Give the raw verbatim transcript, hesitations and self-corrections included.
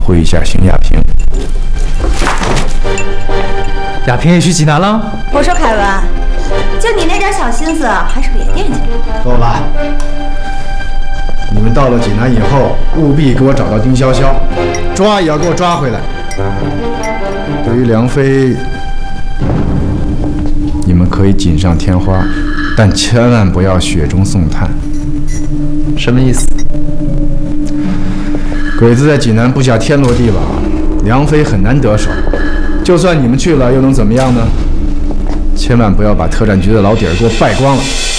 会一下邢亚平。 亚平也去济南了？ 我说凯文，就你那点小心思，还是别惦记了。 够了！你们到了济南以后，务必给我找到丁潇潇，抓也要给我抓回来。对于梁飞，你们可以锦上添花，但千万不要雪中送炭。 什么意思？ 鬼子在济南布下天罗地网，梁飞很难得手。就算你们去了，又能怎么样呢？千万不要把特战局的老底儿给我败光了。